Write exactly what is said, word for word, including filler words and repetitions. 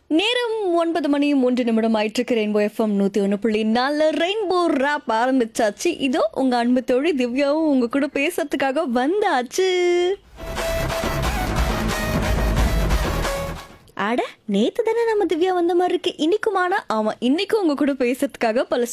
நேரம் ஒன்பது மணி மூன்று நிமிடம் ஆயிட்டிருக்கு. ரெயின்போ எஃப்எம் நூற்றி ஒன்று புள்ளி நாலு ரெயின்போ ராப் ஆரம்பிச்சாச்சு. இதோ உங்க அன்பு தோழி திவ்யாவும் உங்க கூட பேசுறதுக்காக வந்தாச்சு. அட நேத்து தானே நம்ம திவ்யா வந்த மாதிரி இருக்கு. இன்னைக்குமானா ஆமா, இன்னைக்கும் உங்க கூட பேசுறதுக்காக பல